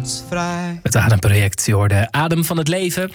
vrij. Het Ademproject, je hoorde Adem van het Leven.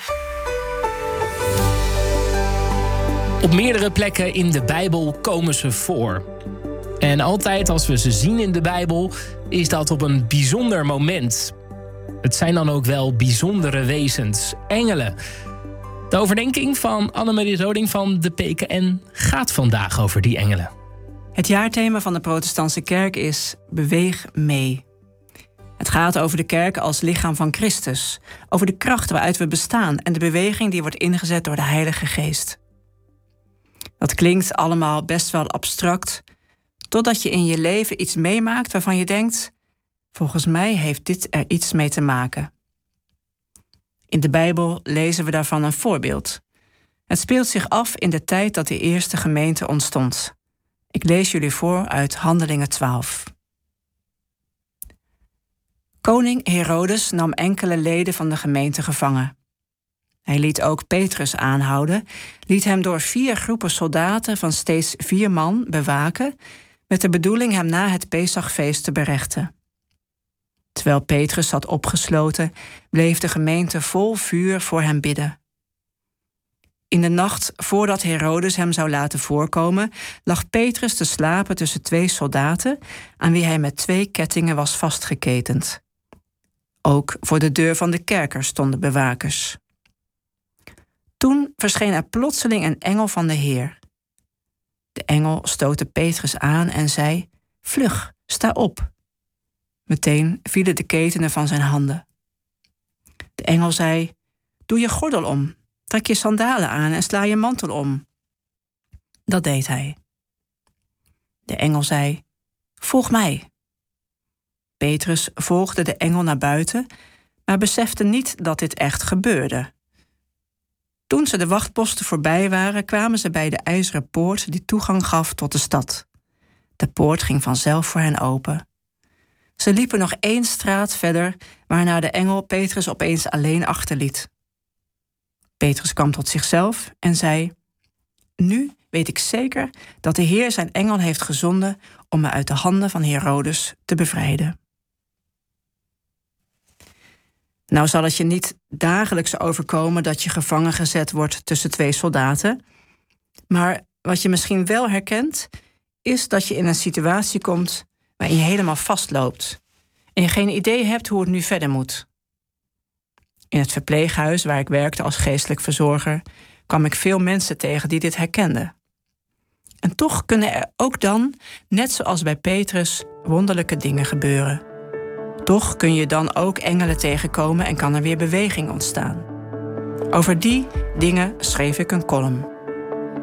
Op meerdere plekken in de Bijbel komen ze voor. En altijd als we ze zien in de Bijbel, is dat op een bijzonder moment. Het zijn dan ook wel bijzondere wezens, engelen. De overdenking van Annemarie Roding van de PKN gaat vandaag over die engelen. Het jaarthema van de Protestantse Kerk is Beweeg mee. Het gaat over de kerk als lichaam van Christus, over de kracht waaruit we bestaan en de beweging die wordt ingezet door de Heilige Geest. Dat klinkt allemaal best wel abstract, totdat je in je leven iets meemaakt waarvan je denkt, volgens mij heeft dit er iets mee te maken. In de Bijbel lezen we daarvan een voorbeeld. Het speelt zich af in de tijd dat de eerste gemeente ontstond. Ik lees jullie voor uit Handelingen 12. Koning Herodes nam enkele leden van de gemeente gevangen. Hij liet ook Petrus aanhouden, liet hem door 4 groepen soldaten van steeds 4 man bewaken, met de bedoeling hem na het Pesachfeest te berechten. Terwijl Petrus zat opgesloten, bleef de gemeente vol vuur voor hem bidden. In de nacht voordat Herodes hem zou laten voorkomen, lag Petrus te slapen tussen 2 soldaten, aan wie hij met 2 kettingen was vastgeketend. Ook voor de deur van de kerker stonden bewakers. Toen verscheen er plotseling een engel van de Heer. De engel stootte Petrus aan en zei, vlug, sta op. Meteen vielen de ketenen van zijn handen. De engel zei, doe je gordel om, trek je sandalen aan en sla je mantel om. Dat deed hij. De engel zei, volg mij. Petrus volgde de engel naar buiten, maar besefte niet dat dit echt gebeurde. Toen ze de wachtposten voorbij waren, kwamen ze bij de ijzeren poort die toegang gaf tot de stad. De poort ging vanzelf voor hen open. Ze liepen nog 1 straat verder, waarna de engel Petrus opeens alleen achterliet. Petrus kwam tot zichzelf en zei, nu weet ik zeker dat de Heer zijn engel heeft gezonden om me uit de handen van Herodes te bevrijden. Nou zal het je niet dagelijks overkomen dat je gevangen gezet wordt tussen 2 soldaten. Maar wat je misschien wel herkent, is dat je in een situatie komt waarin je helemaal vastloopt en je geen idee hebt hoe het nu verder moet. In het verpleeghuis waar ik werkte als geestelijk verzorger kwam ik veel mensen tegen die dit herkenden. En toch kunnen er ook dan, net zoals bij Petrus, wonderlijke dingen gebeuren. Toch kun je dan ook engelen tegenkomen en kan er weer beweging ontstaan. Over die dingen schreef ik een column.